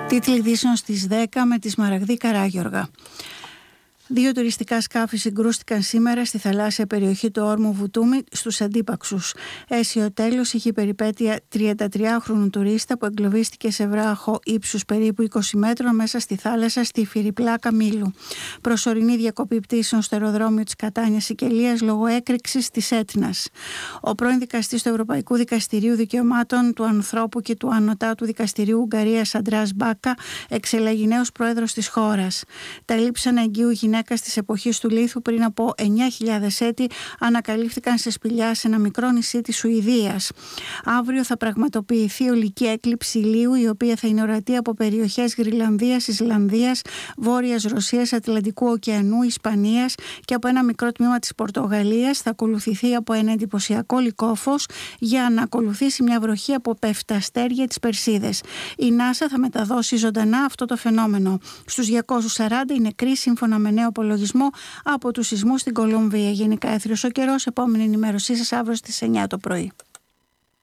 Τίτλοι ειδήσεων στις 10 με τη Σμαραγδή Καράγιοργα. 2 τουριστικά σκάφη συγκρούστηκαν σήμερα στη θαλάσσια περιοχή του όρμου Βουτούμι στους Αντίπαξους. Αίσιο τέλος είχε η περιπέτεια 33χρονου τουρίστα που εγκλωβίστηκε σε βράχο ύψους περίπου 20 μέτρων μέσα στη θάλασσα στη Φιριπλάκα Μήλου. Προσωρινή διακοπή πτήσεων στο αεροδρόμιο της Κατάνιας Σικελίας λόγω έκρηξης της Έτνας. Ο πρώην δικαστής του Ευρωπαϊκού Δικαστηρίου Δικαιωμάτων του Ανθρώπου και του Ανωτάτου Δικαστηρίου Ουγγαρίας Αντράς Μπάκα εξελέγει νέος πρόεδρος της χώρας. Τα λείψανα εγγύου γυναίκα της εποχής του λίθου πριν από 9.000 έτη ανακαλύφθηκαν σε σπηλιά σε ένα μικρό νησί της Σουηδίας. Αύριο θα πραγματοποιηθεί ολική έκλειψη ηλίου, η οποία θα είναι ορατή από περιοχές Γρυλανδίας, Ισλανδίας, Βόρειας Ρωσίας, Ατλαντικού Ωκεανού, Ισπανίας και από ένα μικρό τμήμα της Πορτογαλίας. Θα ακολουθηθεί από ένα εντυπωσιακό λυκόφως για να ακολουθήσει μια βροχή από πεφταστέρια της Περσίδες. Η NASA θα μεταδώσει ζωντανά αυτό το φαινόμενο. Στους 240 οι νεκροί σύμφωνα με νέο απολογισμό από τους σεισμούς στην Κολομβία. Γενικά έθριος ο καιρός. Επόμενη ενημέρωσή σας αύριο στις 9 το πρωί.